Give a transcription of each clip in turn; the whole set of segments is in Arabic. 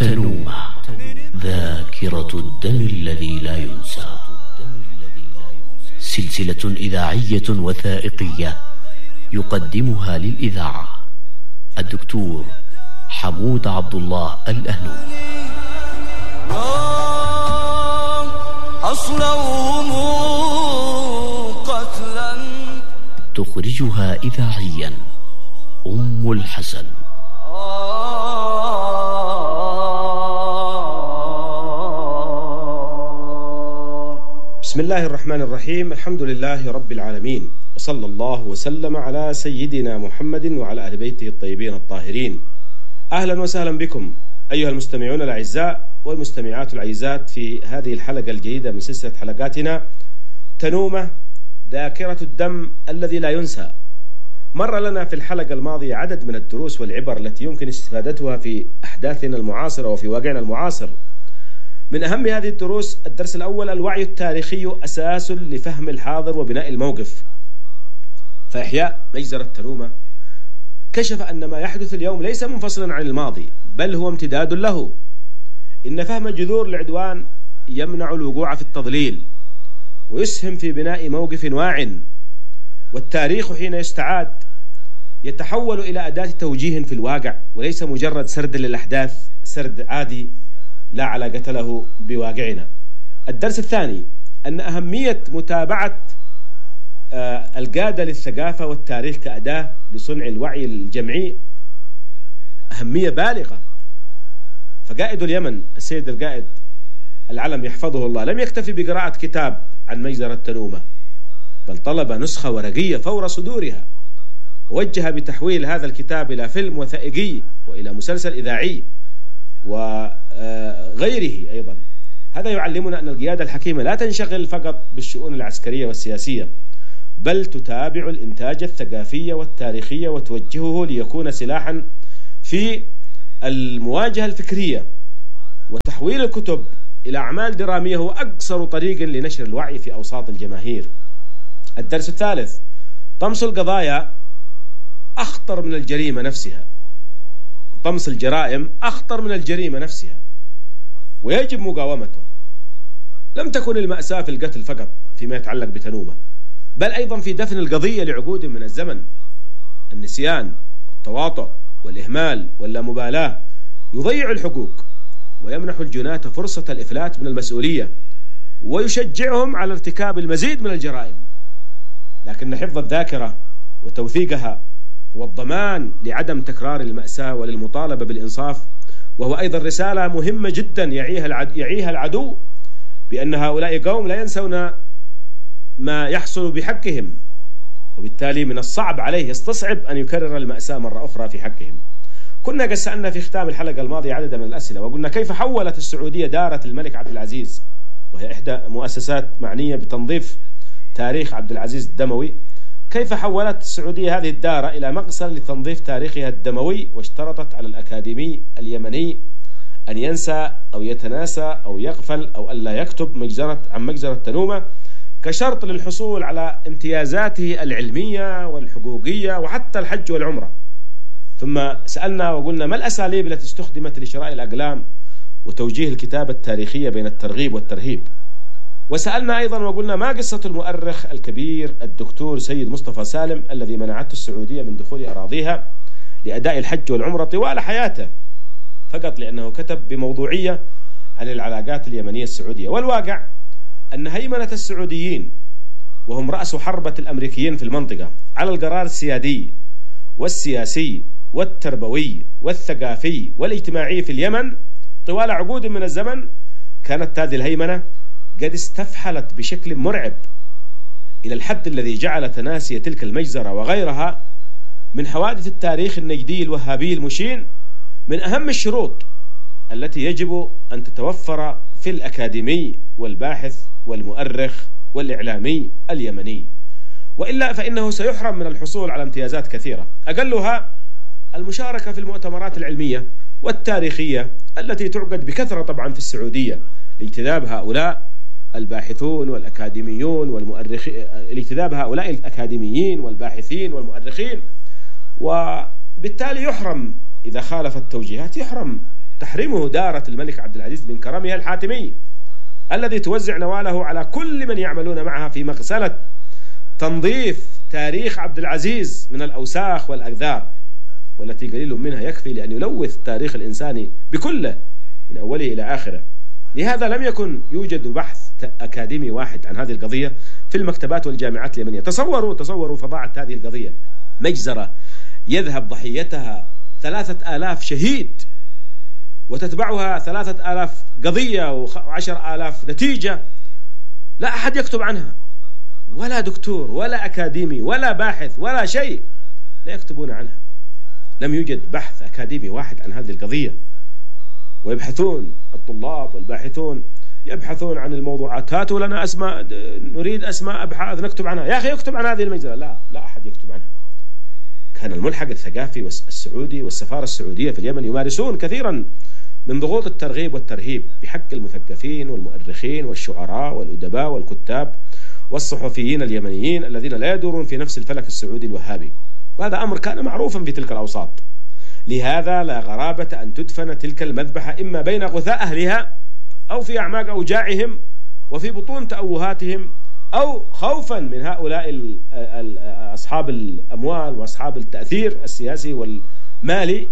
تنومة، ذاكرة الدم الذي لا ينسى. سلسلة إذاعية وثائقية يقدمها للإذاعة الدكتور حمود عبد الله الأهنومي. أصلهم قتلا. تخرجها إذاعيا أم الحسن. بسم الله الرحمن الرحيم. الحمد لله رب العالمين، وصلى الله وسلم على سيدنا محمد وعلى أهل بيته الطيبين الطاهرين. أهلا وسهلا بكم أيها المستمعون الأعزاء والمستمعات العزيزات في هذه الحلقة الجديدة من سلسلة حلقاتنا تنومة، ذاكرة الدم الذي لا ينسى. مر لنا في الحلقة الماضية عدد من الدروس والعبر التي يمكن استفادتها في أحداثنا المعاصرة وفي واقعنا المعاصر. من أهم هذه الدروس الدرس الأول: الوعي التاريخي أساس لفهم الحاضر وبناء الموقف. فإحياء مجزرة تنومة كشف أن ما يحدث اليوم ليس منفصلا عن الماضي، بل هو امتداد له. إن فهم جذور العدوان يمنع الوقوع في التضليل ويسهم في بناء موقف واع. والتاريخ حين يستعاد يتحول إلى أداة توجيه في الواقع، وليس مجرد سرد للأحداث، سرد عادي لا علاقة له بواقعنا. الدرس الثاني: أن أهمية متابعة القادة للثقافة والتاريخ كأداة لصنع الوعي الجمعي أهمية بالغة. فقائد اليمن السيد القائد العلم يحفظه الله لم يكتفي بقراءة كتاب عن مجزرة تنومة، بل طلب نسخة ورقية فور صدورها، ووجه بتحويل هذا الكتاب إلى فيلم وثائقي وإلى مسلسل إذاعي وغيره أيضا. هذا يعلمنا أن القيادة الحكيمة لا تنشغل فقط بالشؤون العسكرية والسياسية، بل تتابع الإنتاج الثقافي والتاريخي وتوجهه ليكون سلاحا في المواجهة الفكرية. وتحويل الكتب إلى أعمال درامية هو أقصر طريق لنشر الوعي في أوساط الجماهير. الدرس الثالث: طمس القضايا أخطر من الجريمة نفسها. طمس الجرائم أخطر من الجريمة نفسها، ويجب مقاومته. لم تكن المأساة في القتل فقط فيما يتعلق بتنومة، بل أيضا في دفن القضية لعقود من الزمن. النسيان والتواطؤ والإهمال واللامبالاة يضيع الحقوق ويمنح الجناة فرصة الإفلات من المسؤولية، ويشجعهم على ارتكاب المزيد من الجرائم. لكن حفظ الذاكرة وتوثيقها هو الضمان لعدم تكرار المأساة وللمطالبة بالإنصاف، وهو أيضا رسالة مهمة جدا يعيها العدو بأن هؤلاء قوم لا ينسون ما يحصل بحقهم، وبالتالي من الصعب عليه يستصعب أن يكرر المأساة مرة أخرى في حقهم. كنا قد سألنا في ختام الحلقة الماضية عدد من الأسئلة، وقلنا كيف حولت السعودية دارة الملك عبد العزيز، وهي إحدى مؤسسات معنية بتنظيف تاريخ عبد العزيز الدموي، كيف حولت السعودية هذه الدارة إلى مقصد لتنظيف تاريخها الدموي، واشترطت على الأكاديمي اليمني أن ينسى أو يتناسى أو يغفل أو ألا يكتب عن مجزرة تنومة كشرط للحصول على امتيازاته العلمية والحقوقية وحتى الحج والعمرة. ثم سألنا وقلنا ما الأساليب التي استخدمت لشراء الأقلام وتوجيه الكتابة التاريخية بين الترغيب والترهيب. وسألنا أيضا وقلنا ما قصة المؤرخ الكبير الدكتور سيد مصطفى سالم الذي منعته السعودية من دخول أراضيها لأداء الحج والعمرة طوال حياته، فقط لأنه كتب بموضوعية عن العلاقات اليمنية السعودية. والواقع أن هيمنة السعوديين، وهم رأس حربة الأمريكيين في المنطقة، على القرار السيادي والسياسي والتربوي والثقافي والاجتماعي في اليمن طوال عقود من الزمن، كانت هذه الهيمنة قد استفحلت بشكل مرعب، إلى الحد الذي جعل تناسي تلك المجزرة وغيرها من حوادث التاريخ النجدي الوهابي المشين من أهم الشروط التي يجب أن تتوفر في الأكاديمي والباحث والمؤرخ والإعلامي اليمني، وإلا فإنه سيحرم من الحصول على امتيازات كثيرة، أقلها المشاركة في المؤتمرات العلمية والتاريخية التي تعقد بكثرة طبعا في السعودية لاجتذاب هؤلاء الباحثون والأكاديميون والمؤرخين، لاجتذاب هؤلاء الأكاديميين والباحثين والمؤرخين، وبالتالي يحرم إذا خالف التوجيهات، يحرم تحرمه دارة الملك عبد العزيز من كرمها الحاتمي الذي توزع نواله على كل من يعملون معها في مغسلة تنظيف تاريخ عبد العزيز من الأوساخ والأقذار، والتي قليل منها يكفي لأن يلوث التاريخ الإنساني بكله من أوله إلى آخره. لهذا لم يكن يوجد بحث أكاديمي واحد عن هذه القضية في المكتبات والجامعات اليمنية. تصوروا فظاعة هذه القضية، مجزرة يذهب ضحيتها 3000 شهيد وتتبعها 3000 قضية و10,000 نتيجة، لا أحد يكتب عنها، ولا دكتور ولا أكاديمي ولا باحث ولا شيء، لا يكتبون عنها. لم يوجد بحث أكاديمي واحد عن هذه القضية، ويبحثون الطلاب والباحثون يبحثون عن الموضوعات، هاتوا لنا أسماء، نريد أسماء أبحاث نكتب عنها. يا أخي اكتب عن هذه المجزرة، لا أحد يكتب عنها. كان الملحق الثقافي السعودي والسفارة السعودية في اليمن يمارسون كثيرا من ضغوط الترغيب والترهيب بحق المثقفين والمؤرخين والشعراء والأدباء والكتاب والصحفيين اليمنيين الذين لا يدورون في نفس الفلك السعودي الوهابي، وهذا أمر كان معروفا في تلك الأوساط. لهذا لا غرابة أن تدفن تلك المذبحة إما بين غثاء أهلها أو في أعماق أوجاعهم وفي بطون تأوهاتهم، أو خوفا من هؤلاء أصحاب الأموال وأصحاب التأثير السياسي والمالي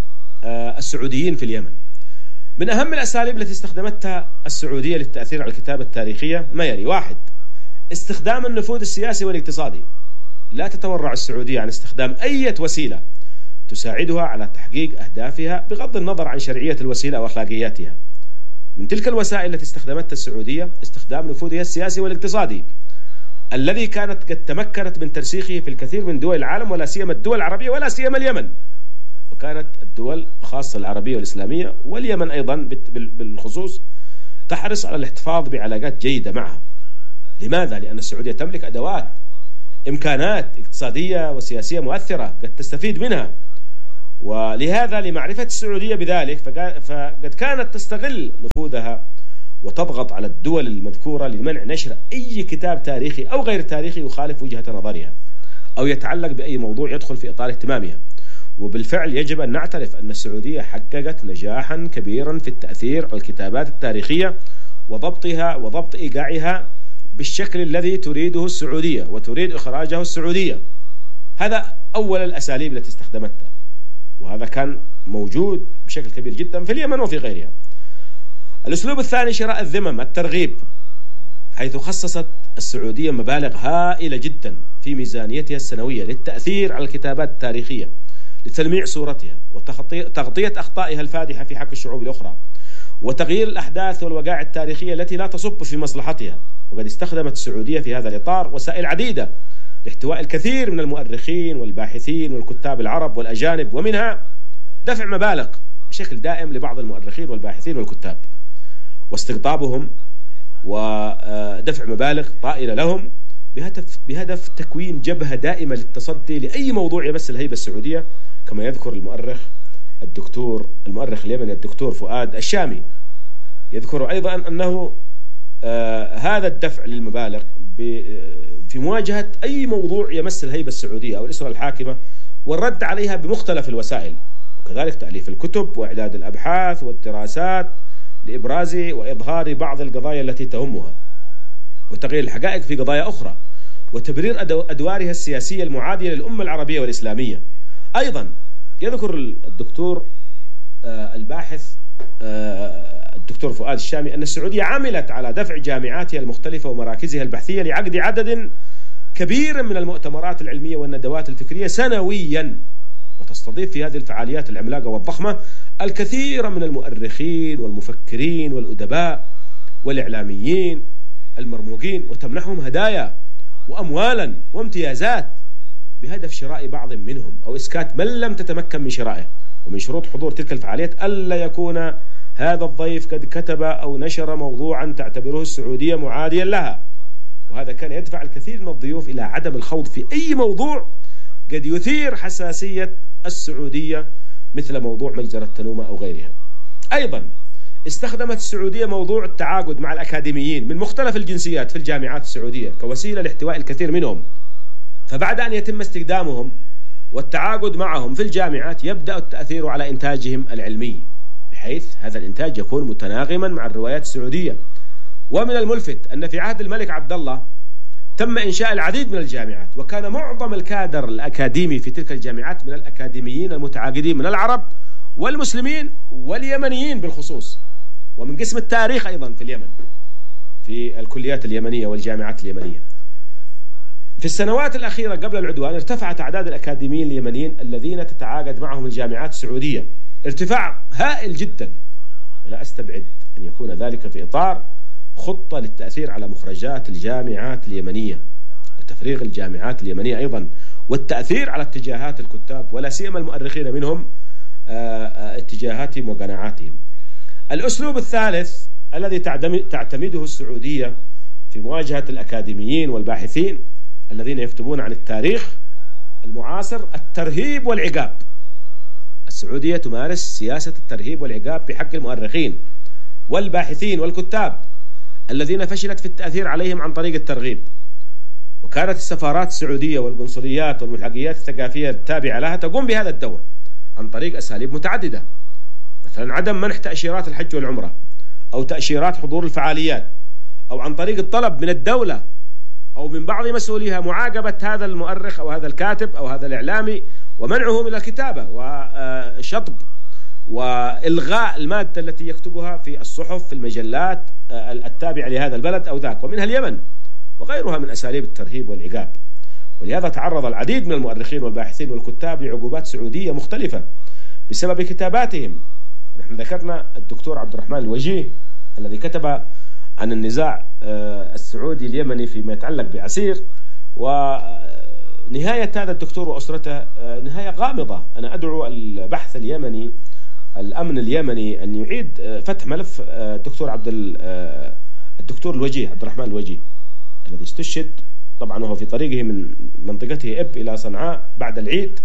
السعوديين في اليمن. من أهم الأساليب التي استخدمتها السعودية للتأثير على الكتابة التاريخية ما يلي: 1. استخدام النفوذ السياسي والاقتصادي. لا تتورع السعودية عن استخدام أي وسيلة تساعدها على تحقيق أهدافها بغض النظر عن شرعية الوسيلة وأخلاقياتها. من تلك الوسائل التي استخدمتها السعودية استخدام نفوذها السياسي والاقتصادي الذي كانت قد تمكنت من ترسيخه في الكثير من دول العالم، ولا سيما الدول العربية ولا سيما اليمن. وكانت الدول خاصة العربية والإسلامية واليمن أيضا بالخصوص تحرص على الاحتفاظ بعلاقات جيدة معها. لماذا؟ لأن السعودية تملك أدوات، إمكانات اقتصادية وسياسية مؤثرة قد تستفيد منها، ولهذا لمعرفة السعودية بذلك فقد كانت تستغل نفوذها وتضغط على الدول المذكورة لمنع نشر أي كتاب تاريخي أو غير تاريخي يخالف وجهة نظرها أو يتعلق بأي موضوع يدخل في إطار اهتمامها. وبالفعل يجب أن نعترف أن السعودية حققت نجاحا كبيرا في التأثير على الكتابات التاريخية وضبطها وضبط إيقاعها بالشكل الذي تريده السعودية وتريد إخراجه السعودية. هذا أول الأساليب التي استخدمتها، وهذا كان موجود بشكل كبير جدا في اليمن وفي غيرها. الأسلوب الثاني شراء الذمم، الترغيب، حيث خصصت السعودية مبالغ هائلة جدا في ميزانيتها السنوية للتأثير على الكتابات التاريخية لتلميع صورتها وتغطية أخطائها الفادحة في حق الشعوب الأخرى وتغيير الأحداث والوقائع التاريخية التي لا تصب في مصلحتها. وقد استخدمت السعودية في هذا الإطار وسائل عديدة لاحتواء الكثير من المؤرخين والباحثين والكتاب العرب والأجانب، ومنها دفع مبالغ بشكل دائم لبعض المؤرخين والباحثين والكتاب واستقطابهم ودفع مبالغ طائلة لهم بهدف تكوين جبهة دائمة للتصدي لأي موضوع يمس الهيبة السعودية، كما يذكر المؤرخ اليمني الدكتور فؤاد الشامي. يذكر أيضا أنه هذا الدفع للمبالغ في مواجهة أي موضوع يمس الهيبة السعودية أو الأسرة الحاكمة والرد عليها بمختلف الوسائل، وكذلك تأليف الكتب وإعداد الأبحاث والدراسات لإبراز وإظهار بعض القضايا التي تهمها وتغيير الحقائق في قضايا أخرى وتبرير أدوارها السياسية المعادية للأمة العربية والإسلامية. أيضا يذكر الدكتور الباحث الدكتور فؤاد الشامي أن السعودية عملت على دفع جامعاتها المختلفة ومراكزها البحثية لعقد عدد كبير من المؤتمرات العلمية والندوات الفكرية سنويا، وتستضيف في هذه الفعاليات العملاقة والضخمة الكثير من المؤرخين والمفكرين والأدباء والإعلاميين المرموقين، وتمنحهم هدايا وأموالا وامتيازات بهدف شراء بعض منهم أو إسكات من لم تتمكن من شرائه. ومن شروط حضور تلك الفعاليات ألا يكون هذا الضيف قد كتب أو نشر موضوعا تعتبره السعودية معاديا لها، وهذا كان يدفع الكثير من الضيوف إلى عدم الخوض في أي موضوع قد يثير حساسية السعودية مثل موضوع مجزرة تنومة أو غيرها. أيضا استخدمت السعودية موضوع التعاقد مع الأكاديميين من مختلف الجنسيات في الجامعات السعودية كوسيلة لاحتواء الكثير منهم، فبعد أن يتم استخدامهم والتعاقد معهم في الجامعات يبدأ التأثير على إنتاجهم العلمي بحيث هذا الإنتاج يكون متناغما مع الروايات السعودية. ومن الملفت أن في عهد الملك عبد الله تم إنشاء العديد من الجامعات، وكان معظم الكادر الأكاديمي في تلك الجامعات من الأكاديميين المتعاقدين من العرب والمسلمين واليمنيين بالخصوص، ومن قسم التاريخ أيضا في اليمن في الكليات اليمنية والجامعات اليمنية. في السنوات الأخيرة قبل العدوان ارتفعت أعداد الأكاديميين اليمنيين الذين تتعاقد معهم الجامعات السعودية ارتفاع هائل جدا، ولا أستبعد أن يكون ذلك في إطار خطة للتأثير على مخرجات الجامعات اليمنية وتفريغ الجامعات اليمنية أيضا، والتأثير على اتجاهات الكتاب ولا سيما المؤرخين منهم اتجاهاتهم وقناعاتهم. الأسلوب الثالث الذي تعتمده السعودية في مواجهة الأكاديميين والباحثين الذين يكتبون عن التاريخ المعاصر الترهيب والعقاب. السعودية تمارس سياسة الترهيب والعقاب بحق المؤرخين والباحثين والكتاب الذين فشلت في التأثير عليهم عن طريق الترغيب. وكانت السفارات السعودية والقنصليات والملحقيات الثقافية التابعة لها تقوم بهذا الدور عن طريق أساليب متعددة، مثلا عدم منح تأشيرات الحج والعمرة أو تأشيرات حضور الفعاليات، أو عن طريق الطلب من الدولة أو من بعض مسؤوليها معاقبة هذا المؤرخ أو هذا الكاتب أو هذا الإعلامي ومنعه من الكتابة وشطب وإلغاء المادة التي يكتبها في الصحف في المجلات التابعة لهذا البلد أو ذاك، ومنها اليمن وغيرها من أساليب الترهيب والعقاب. ولهذا تعرض العديد من المؤرخين والباحثين والكتاب لعقوبات سعودية مختلفة بسبب كتاباتهم. نحن ذكرنا الدكتور عبد الرحمن الوجيه الذي كتب عن النزاع السعودي اليمني فيما يتعلق بعسير، ونهاية هذا الدكتور وأسرته نهاية غامضة. أنا أدعو البحث اليمني الأمن اليمني أن يعيد فتح ملف الدكتور الوجيه عبد الرحمن الوجيه الذي استشهد طبعا وهو في طريقه من منطقته إب إلى صنعاء بعد العيد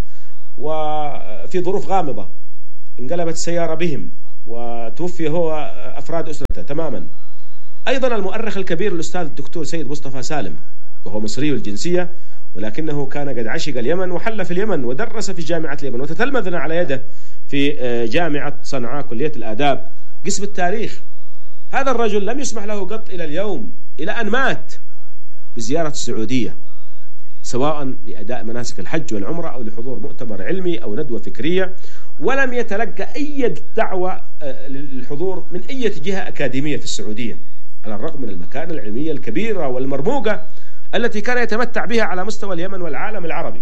وفي ظروف غامضة، انقلبت السيارة بهم وتوفي هو أفراد أسرته تماما. أيضا المؤرخ الكبير الأستاذ الدكتور سيد مصطفى سالم وهو مصري الجنسية، ولكنه كان قد عشق اليمن وحل في اليمن ودرس في جامعة اليمن وتتلمذنا على يده في جامعة صنعاء كلية الآداب قسم التاريخ. هذا الرجل لم يسمح له قط إلى اليوم إلى أن مات بزيارة السعودية، سواء لأداء مناسك الحج والعمرة أو لحضور مؤتمر علمي أو ندوة فكرية، ولم يتلقى أي دعوة للحضور من أي جهة أكاديمية في السعودية، على الرغم من المكانة العلمية الكبيرة والمرموقة التي كان يتمتع بها على مستوى اليمن والعالم العربي،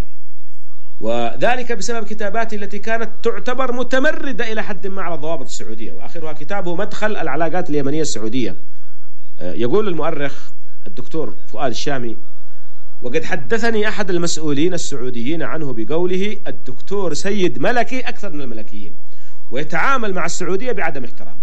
وذلك بسبب كتاباته التي كانت تعتبر متمردة إلى حد ما على الضوابط السعودية، وآخرها كتابه مدخل العلاقات اليمنية السعودية. يقول المؤرخ الدكتور فؤاد الشامي: وقد حدثني أحد المسؤولين السعوديين عنه بقوله الدكتور سيد ملكي أكثر من الملكيين ويتعامل مع السعودية بعدم احترام.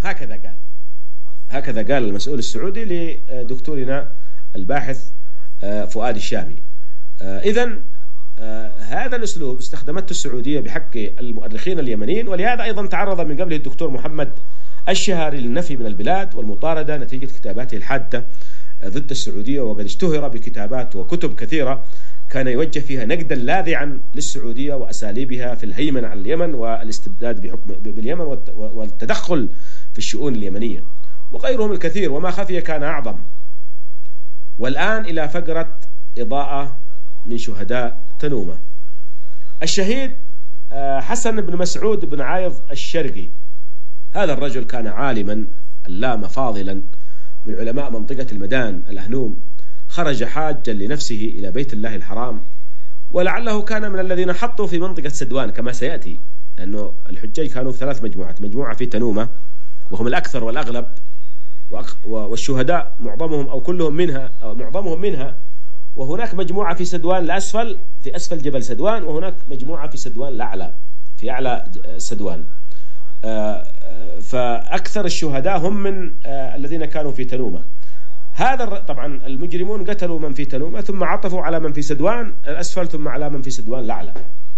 هكذا قال المسؤول السعودي لدكتورنا الباحث فؤاد الشامي. إذن هذا الأسلوب استخدمته السعودية بحق المؤرخين اليمنيين، ولهذا أيضا تعرض من قبله الدكتور محمد الشهاري للنفي من البلاد والمطاردة نتيجة كتاباته الحادة ضد السعودية، وقد اشتهر بكتابات وكتب كثيرة كان يوجه فيها نقدا لاذعا للسعودية وأساليبها في الهيمنة على اليمن والاستبداد بحكم باليمن والتدخل في الشؤون اليمنية وغيرهم الكثير، وما خفي كان أعظم. والآن إلى فقرة إضاءة من شهداء تنومة. الشهيد حسن بن مسعود بن عايض الشرقي، هذا الرجل كان عالما علامة فاضلا من علماء منطقة المدان الأهنوم، خرج حاجا لنفسه إلى بيت الله الحرام، ولعله كان من الذين حطوا في منطقة سدوان كما سيأتي، لأنه الحجاج كانوا في 3 مجموعات، مجموعة في تنومة وهم الأكثر والأغلب، والشهداء معظمهم أو كلهم منها أو معظمهم منها، وهناك مجموعة في سدوان الأسفل في أسفل جبل سدوان، وهناك مجموعة في سدوان الأعلى في أعلى سدوان. فأكثر الشهداء هم من الذين كانوا في تنومة. هذا طبعا المجرمون قتلوا من في تنومة ثم عطفوا على من في سدوان الأسفل ثم على من في سدوان الأعلى.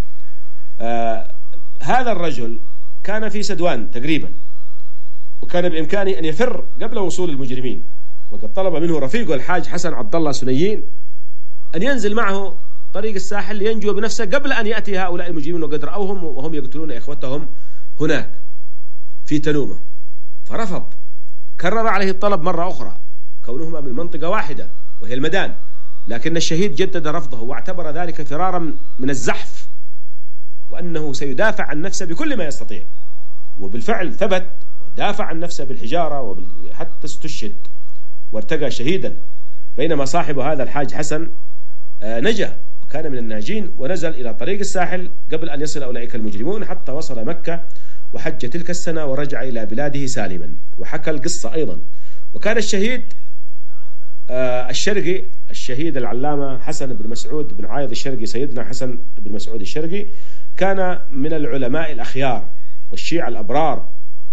هذا الرجل كان في سدوان تقريبا، وكان بإمكانه أن يفر قبل وصول المجرمين، وقد طلب منه رفيقه الحاج حسن عبد الله سنيين أن ينزل معه طريق الساحل لينجو بنفسه قبل أن يأتي هؤلاء المجرمين، وقد رأوهم وهم يقتلون إخوتهم هناك. في تنومة، فرفض. كرر عليه الطلب مرة أخرى كونهما من منطقة واحدة وهي المدان، لكن الشهيد جدد رفضه واعتبر ذلك فرارا من الزحف، وأنه سيدافع عن نفسه بكل ما يستطيع. وبالفعل ثبت ودافع عن نفسه بالحجارة حتى استشهد وارتقى شهيدا، بينما صاحب هذا الحاج حسن نجا وكان من الناجين، ونزل إلى طريق الساحل قبل أن يصل أولئك المجرمون حتى وصل مكة وحج تلك السنة ورجع إلى بلاده سالما. وحكى القصة أيضا. وكان الشهيد الشرقي، الشهيد العلامة حسن بن مسعود بن عايض الشرقي، سيدنا حسن بن مسعود الشرقي، كان من العلماء الأخيار والشيعة الأبرار،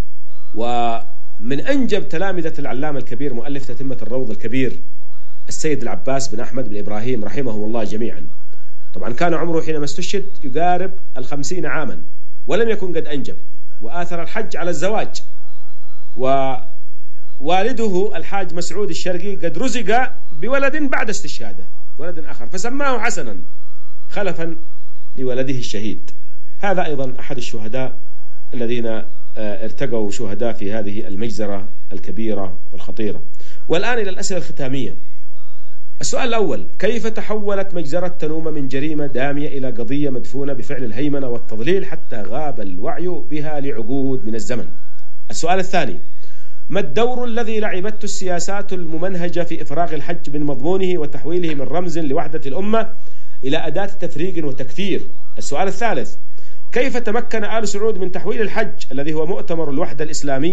ومن أنجب تلامذة العلامة الكبير مؤلف تتمة الروض الكبير السيد العباس بن أحمد بن إبراهيم رحمهم الله جميعا. طبعا كان عمره حينما استشهد يقارب 50 عاما، ولم يكن قد أنجب، وآثر الحج على الزواج. ووالده الحاج مسعود الشرقي قد رزق بولد بعد استشهاده، ولد آخر، فسماه حسنا خلفا لولده الشهيد. هذا أيضا أحد الشهداء الذين ارتقوا شهداء في هذه المجزرة الكبيرة والخطيرة. والآن إلى الأسئلة الختامية. السؤال الأول: كيف تحولت مجزرة تنومة من جريمة دامية إلى قضية مدفونة بفعل الهيمنة والتضليل حتى غاب الوعي بها لعقود من الزمن؟ السؤال الثاني: ما الدور الذي لعبته السياسات الممنهجة في إفراغ الحج من مضمونه وتحويله من رمز لوحدة الأمة إلى أداة تفريق وتكفير؟ السؤال الثالث: كيف تمكن آل سعود من تحويل الحج الذي هو مؤتمر الوحدة الإسلامية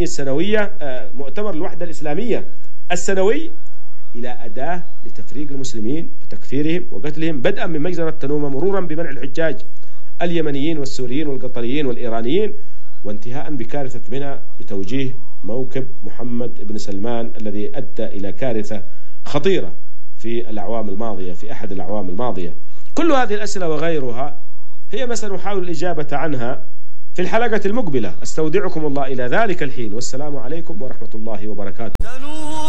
السنوي إلى أداة لتفريق المسلمين وتكفيرهم وقتلهم، بدءا من مجزرة تنومة مرورا بمنع الحجاج اليمنيين والسوريين والقطريين والإيرانيين، وانتهاء بكارثة منى بتوجيه موكب محمد بن سلمان الذي أدى إلى كارثة خطيرة في أحد الأعوام الماضية. كل هذه الأسئلة وغيرها هي ما سنحاول الإجابة عنها في الحلقة المقبلة. أستودعكم الله إلى ذلك الحين، والسلام عليكم ورحمة الله وبركاته.